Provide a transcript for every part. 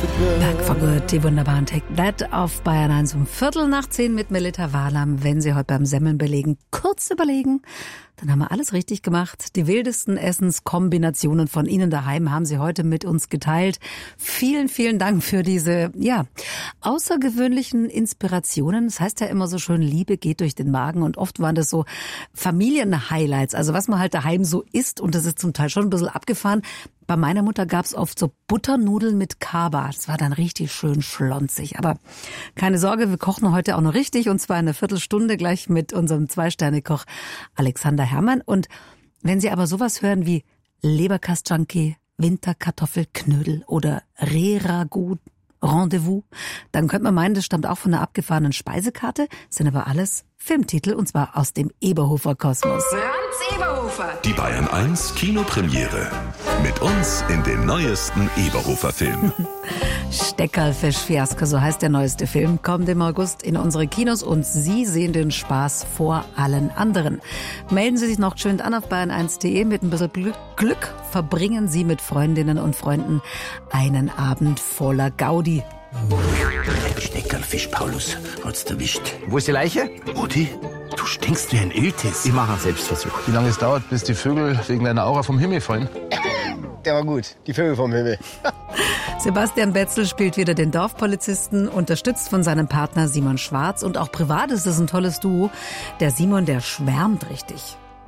Back for Good, die wunderbaren Take That auf Bayern 1 um 10:15 mit Melita Wahlam. Wenn Sie heute beim Semmeln belegen, kurz überlegen, dann haben wir alles richtig gemacht. Die wildesten Essenskombinationen von Ihnen daheim haben Sie heute mit uns geteilt. Vielen, vielen Dank für diese, außergewöhnlichen Inspirationen. Das heißt ja immer so schön, Liebe geht durch den Magen, und oft waren das so Familienhighlights, also was man halt daheim so isst, und das ist zum Teil schon ein bisschen abgefahren. Bei meiner Mutter gab's oft so Butternudeln mit Kaba. Das war dann richtig schön schlonzig. Aber keine Sorge, wir kochen heute auch noch richtig, und zwar in einer Viertelstunde gleich mit unserem 2-Sterne-Koch Alexander Herrmann. Und wenn Sie aber sowas hören wie Leberkastschanki, Winterkartoffelknödel oder Reh-Ragout Rendezvous, dann könnte man meinen, das stammt auch von einer abgefahrenen Speisekarte, sind aber alles Filmtitel, und zwar aus dem Eberhofer-Kosmos. Franz Eberhofer. Die Bayern 1 Kinopremiere. Mit uns in den neuesten Eberhofer-Film. Steckerlfisch-Fiasko, so heißt der neueste Film, kommt im August in unsere Kinos, und Sie sehen den Spaß vor allen anderen. Melden Sie sich noch schön an auf bayern1.de. Mit ein bisschen Glück verbringen Sie mit Freundinnen und Freunden einen Abend voller Gaudi. Steckerlfisch, Paulus, hat's erwischt. Wo ist die Leiche? Mutti, du stinkst wie ein Iltis. Ich mache einen Selbstversuch. Wie lange es dauert, bis die Vögel wegen einer Aura vom Himmel fallen? Der war gut. Die Vögel vom Himmel. Sebastian Betzel spielt wieder den Dorfpolizisten, unterstützt von seinem Partner Simon Schwarz. Und auch privat ist es ein tolles Duo. Der Simon, der schwärmt richtig.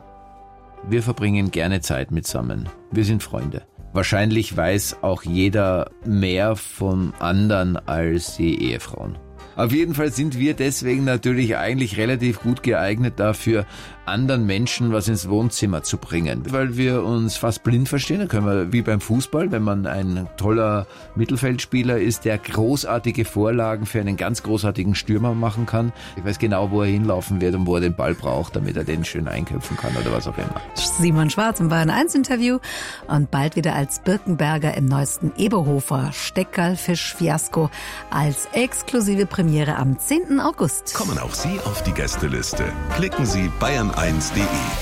Wir verbringen gerne Zeit mitsammen. Wir sind Freunde. Wahrscheinlich weiß auch jeder mehr vom anderen als die Ehefrauen. Auf jeden Fall sind wir deswegen natürlich eigentlich relativ gut geeignet dafür, anderen Menschen was ins Wohnzimmer zu bringen. Weil wir uns fast blind verstehen, da können wir wie beim Fußball, wenn man ein toller Mittelfeldspieler ist, der großartige Vorlagen für einen ganz großartigen Stürmer machen kann. Ich weiß genau, wo er hinlaufen wird und wo er den Ball braucht, damit er den schön einköpfen kann oder was auch immer. Simon Schwarz im Bayern 1 Interview, und bald wieder als Birkenberger im neuesten Eberhofer Steckerlfisch-Fiasko als exklusive Premiere am 10. August. Kommen auch Sie auf die Gästeliste. Klicken Sie bayern1.de.